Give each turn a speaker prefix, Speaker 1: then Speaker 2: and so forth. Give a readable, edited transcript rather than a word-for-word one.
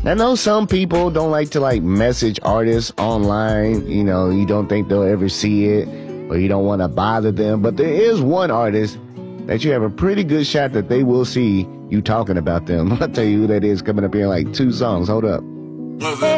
Speaker 1: I know some people don't like to like message artists online. You know, you don't think they'll ever see it or you don't want to bother them. But there is one artist that you have a pretty good shot that they will see you talking about them. I'll tell you who that is coming up here in like 2 songs. Hold up.